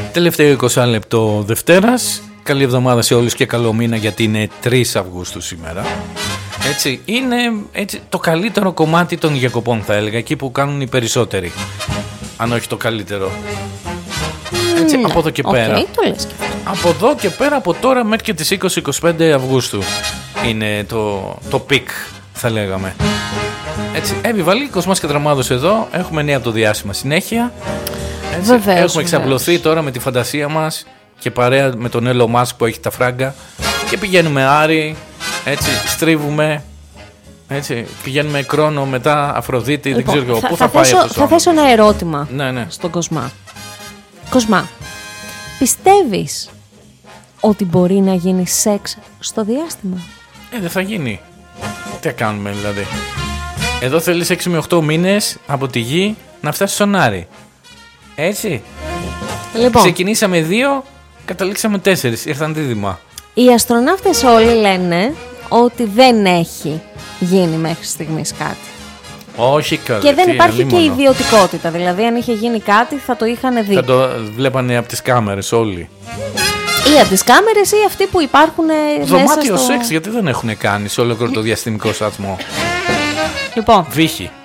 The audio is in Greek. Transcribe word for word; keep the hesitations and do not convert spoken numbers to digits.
Τελευταίο είκοσι λεπτό Δευτέρας. Καλή εβδομάδα σε όλους και καλό μήνα, γιατί είναι τρεις Αυγούστου σήμερα. Έτσι, είναι έτσι, το καλύτερο κομμάτι των διακοπών, θα έλεγα, εκεί που κάνουν οι περισσότεροι. Αν όχι το καλύτερο. Έτσι, mm, από εδώ και okay, πέρα. Το λες. Από εδώ και πέρα, από τώρα μέχρι και τις είκοσι με είκοσι πέντε Αυγούστου είναι το, το πικ, θα λέγαμε. Έτσι, Εύη Βαλίκος μας και Δραμάδος εδώ. Έχουμε νέα από το διάσημα συνέχεια. Έτσι, βεβαίως, έχουμε εξαπλωθεί βεβαίως. τώρα με τη φαντασία μας και παρέα με τον Elon Musk που έχει τα φράγκα. Και πηγαίνουμε Άρη, έτσι, στρίβουμε. Έτσι, πηγαίνουμε Κρόνο, μετά Αφροδίτη, λοιπόν, δεν ξέρω εγώ. Πού θα, θα πάει θέσω, αυτός ο Θα θέσω ένα ερώτημα ναι, ναι. στον Κοσμά. Κοσμά, πιστεύεις ότι μπορεί να γίνει σεξ στο διάστημα? Ε, δεν θα γίνει. Τι θα κάνουμε δηλαδή? Εδώ θέλεις έξι με οκτώ μήνες από τη γη να φτάσει στον Άρη. Έτσι. Λοιπόν, ξεκινήσαμε δύο, καταλήξαμε τέσσερις. Ήρθαν δίδυμα. Οι αστροναύτες όλοι λένε ότι δεν έχει γίνει μέχρι στιγμής κάτι. Όχι καλά. Και δεν υπάρχει και ιδιωτικότητα. Δηλαδή, αν είχε γίνει κάτι, θα το είχαν δει. Θα το βλέπανε από τις κάμερες όλοι. Ή από τις κάμερες ή αυτοί που υπάρχουν δωμάτιο μέσα στο... σεξ, γιατί δεν έχουν κάνει σε ολόκληρο το διαστημικό σταθμό. Λοιπόν, Βύχη.